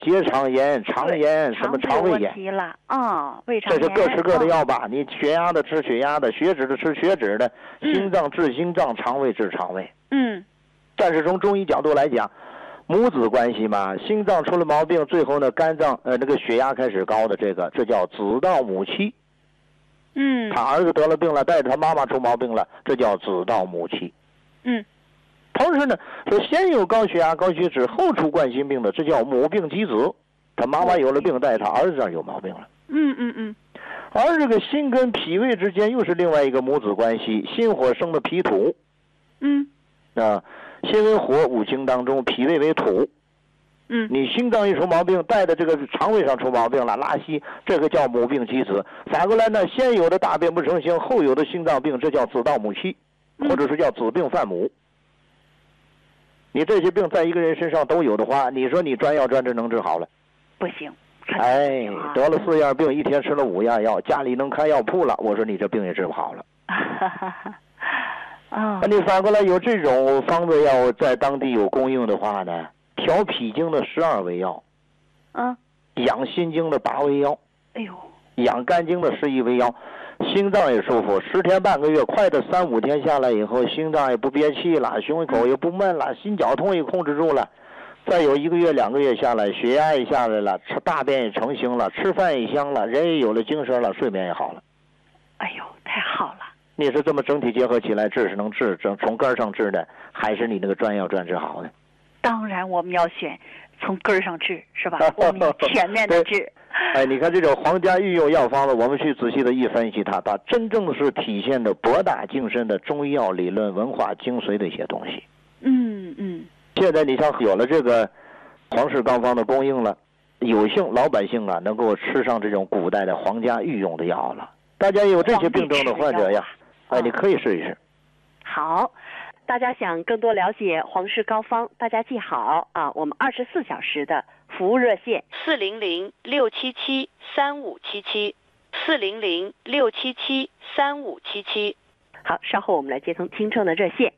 结肠炎、肠炎、什么肠胃炎了啊，胃肠炎， 这是各吃各的药吧？你血压的吃血压的，血脂的吃血脂的，心脏治心脏，肠胃治肠胃。但是从中医角度来讲，母子关系嘛，心脏出了毛病，最后呢，肝脏那个血压开始高的这叫子盗母妻。他儿子得了病了，带着他妈妈出毛病了，这叫子盗母妻。同时呢，说先有高血压、高血脂，后出冠心病的，这叫母病及子。他妈妈有了病，带他儿子上有毛病了。而这个心跟脾胃之间又是另外一个母子关系，心火生的脾土。心为火，五行当中脾胃为土。你心脏一出毛病，带的这个肠胃上出毛病了，拉稀，这个叫母病及子。反过来呢，先有的大便不成形，后有的心脏病，这叫子盗母妻，或者是叫子病犯母。你这些病在一个人身上都有的话，你说你专药专治能治好了？ 不行。 得了4样病，一天吃了5样药，家里能开药铺了，我说你这病也治不好了。你反过来有这种方子药在当地有供应的话呢，调脾经的12味药，养心经的8味药，养肝经的11味药，心脏也舒服，10天半个月，快的3、5天下来以后，心脏也不憋气了，胸口也不闷了，心绞痛也控制住了。再有1个月、2个月下来，血压也下来了，大便也成型了，吃饭也香了，人也有了精神了，睡眠也好了。 太好了！ 你是这么整体结合起来治，是能治，从根儿上治的，还是你那个专药专治好的？ 当然我们要选从根儿上治，是吧？我们要全面的治。 你看这种皇家御用药方子，我们去仔细的一分析它真正是体现的博大精深的中医药理论文化精髓的一些东西。现在你像有了这个皇氏膏方的供应了，有幸老百姓啊能够吃上这种古代的皇家御用的药了。大家有这些病症的患者呀，你可以试一试。 好，大家想更多了解皇氏膏方，大家记好啊，我们24小时的服务热线400-677-3577，400-677-3577。好，稍后我们来接通听众的热线。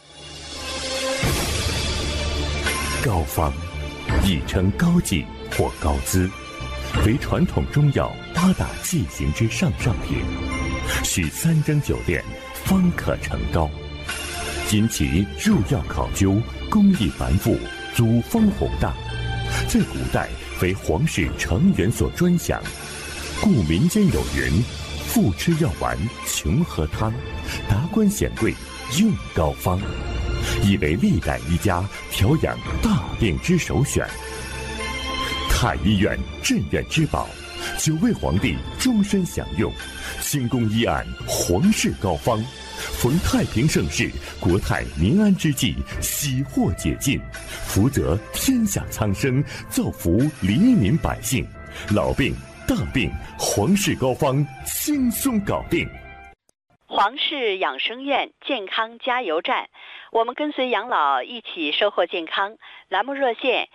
膏方亦称膏剂或膏资，为传统中药8大剂型之上品，需3蒸9炼方可成膏。因其入药考究，工艺繁复，组方宏大，在古代为皇室成员所专享，故民间有云：富吃药丸，穷喝汤，达官显贵用膏方，亦为历代医家调养大病之首选。太医院镇院之宝，9位皇帝终身享用，清宫医案皇氏膏方，逢太平盛世、国泰民安之际，喜获解禁，福泽天下苍生，造福黎民百姓。老病大病，皇氏膏方轻松搞定。 皇氏养生院健康加油站，我们跟随养老一起收获健康。栏目热线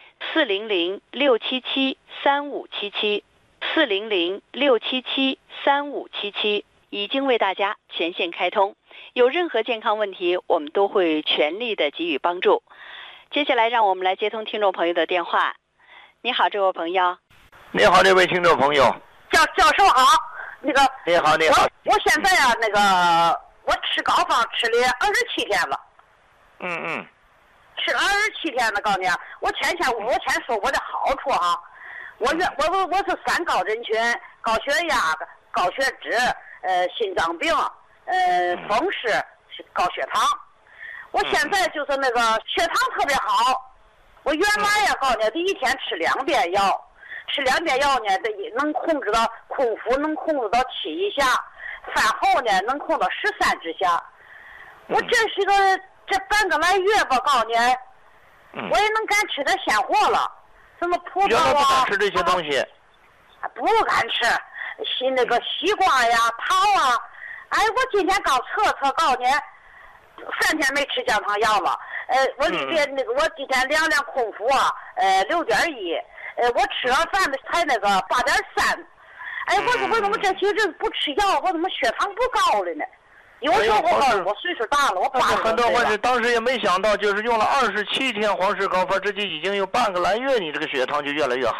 400-677-3577，400-677-3577，已经为大家全线开通。有任何健康问题，我们都会全力的给予帮助。接下来让我们来接通听众朋友的电话。你好，这位朋友。 你好，这位听众朋友。 教授好，那个你好。 我现在啊，那个我吃膏方吃了27天了。吃了27天了，告诉你，我先说我的好处哈。我是3高人群：高血压、高血脂、心脏病、风湿、高血糖。我现在就是那个血糖特别好。我原来呀，告诉你，第一天吃2遍药。吃2遍药呢，能控制到空腹，能控制到7以下，饭后呢能控到13之下。我这半个来月吧，告诉你，我也能敢吃点鲜货了，什么葡萄啊。原来不敢吃这些东西。 不敢吃，那个西瓜呀、桃啊。我今天刚测，告诉你，3天没吃降糖药了。我今天量空腹啊，6.1。我吃完饭的才那个8.3，我怎么这些日子不吃药，我怎么血糖不高了呢？有时候我岁数大了，我很多患者当时也没想到，就是用了27天皇氏膏方，这就已经有半个来月，你这个血糖就越来越好。